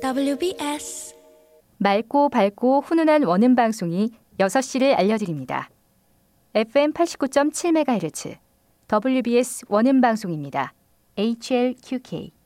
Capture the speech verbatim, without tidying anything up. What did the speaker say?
더블유비에스 맑고 밝고 훈훈한 원음 방송이 여섯 시를 알려드립니다. 에프엠 팔십구 점 칠 메가헤르츠 더블유비에스 원음 방송입니다. 에이치엘큐케이